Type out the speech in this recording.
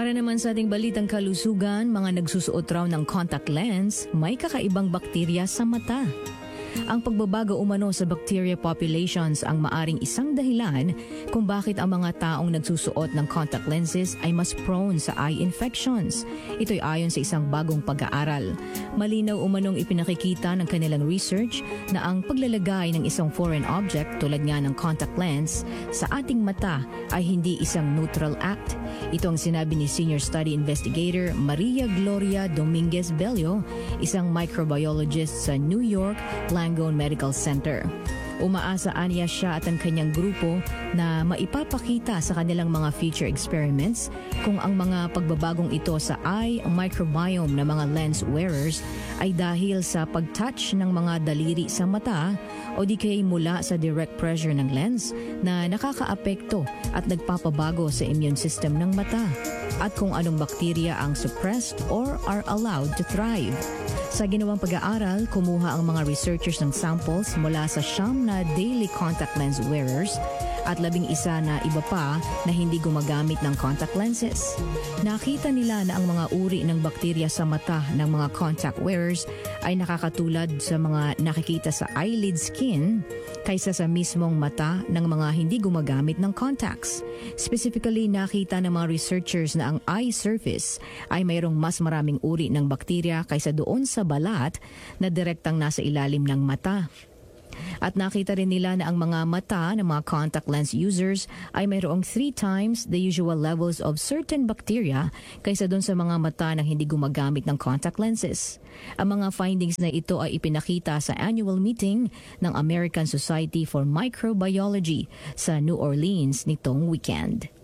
Para naman sa ating balitang kalusugan, mga nagsusuot raw ng contact lens, may kakaibang bakterya sa mata. Ang pagbabago umano sa bacteria populations ang maaring isang dahilan kung bakit ang mga taong nagsusuot ng contact lenses ay mas prone sa eye infections. Ito'y ayon sa isang bagong pag-aaral. Malinaw umanong ipinakikita ng kanilang research na ang paglalagay ng isang foreign object tulad nga ng contact lens sa ating mata ay hindi isang neutral act. Ito ang sinabi ni Senior Study Investigator Maria Gloria Dominguez Bello, isang microbiologist sa New York Langone Medical Center. Umaasa aniya siya at ang kanyang grupo na maipapakita sa kanilang mga future experiments kung ang mga pagbabagong ito sa eye microbiome ng mga lens wearers ay dahil sa pag-touch ng mga daliri sa mata o di kaya mula sa direct pressure ng lens na nakakaapekto at nagpapabago sa immune system ng mata at kung anong bakterya ang suppressed or are allowed to thrive. Sa ginawang pag-aaral, kumuha ang mga researchers ng samples mula sa 9 na daily contact lens wearers at 11 na iba pa na hindi gumagamit ng contact lenses. Nakita nila na ang mga uri ng bakterya sa mata ng mga contact wearers ay nakakatulad sa mga nakikita sa eyelid skin kaysa sa mismong mata ng mga hindi gumagamit ng contacts. Specifically, nakita ng mga researchers na ang eye surface ay mayroong mas maraming uri ng bakterya kaysa doon sa balat na direktang nasa ilalim ng mata. At nakita rin nila na ang mga mata ng mga contact lens users ay mayroong 3 times the usual levels of certain bacteria kaysa doon sa mga mata na hindi gumagamit ng contact lenses. Ang mga findings na ito ay ipinakita sa annual meeting ng American Society for Microbiology sa New Orleans nitong weekend.